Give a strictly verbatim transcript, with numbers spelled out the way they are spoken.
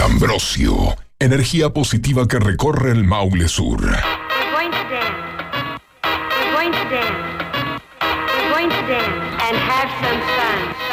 Ambrosio, energía positiva que recorre el Maule Sur. We're going to dance. We're going to dance. We're going to dance and have some fun.